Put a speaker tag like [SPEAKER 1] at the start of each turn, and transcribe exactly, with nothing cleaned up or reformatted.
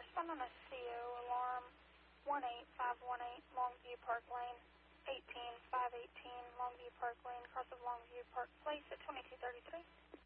[SPEAKER 1] respond on a C O alarm one eight five one eight Longview Park Lane, eighteen five eighteen Longview Park Lane, cross of Longview Park Place at twenty-two thirty-three.